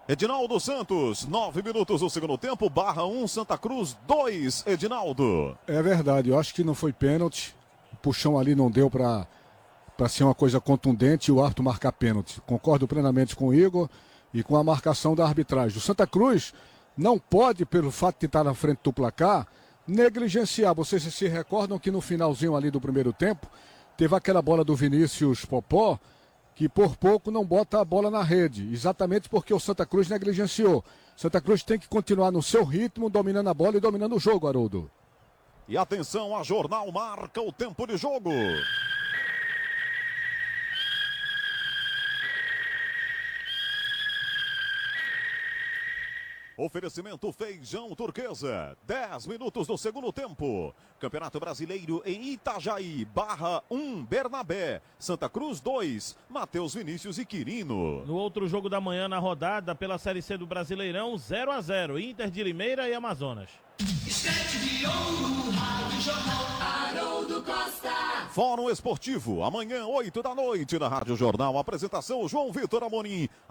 Edinaldo Santos, 9 minutos do segundo tempo, Barra 1, Santa Cruz 2, Edinaldo. É verdade, eu acho que não foi pênalti. O puxão ali não deu para ser uma coisa contundente e o árbitro marcar pênalti. Concordo plenamente com o Igor e com a marcação da arbitragem. O Santa Cruz não pode, pelo fato de estar na frente do placar, negligenciar. Vocês se recordam que no finalzinho ali do primeiro tempo, teve aquela bola do Vinícius Popó, que por pouco não bota a bola na rede, exatamente porque o Santa Cruz negligenciou. Santa Cruz tem que continuar no seu ritmo, dominando a bola e dominando o jogo, Haroldo. E atenção, a Jornal marca o tempo de jogo. Oferecimento Feijão Turquesa, 10 minutos do segundo tempo. Campeonato Brasileiro em Itajaí, Barra 1, Bernabé, Santa Cruz 2, Matheus Vinícius e Quirino. No outro jogo da manhã na rodada, pela Série C do Brasileirão, 0-0, Inter de Limeira e Amazonas. Fórum Esportivo, amanhã, 8 da noite, na Rádio Jornal. Apresentação, João Vitor Amorim.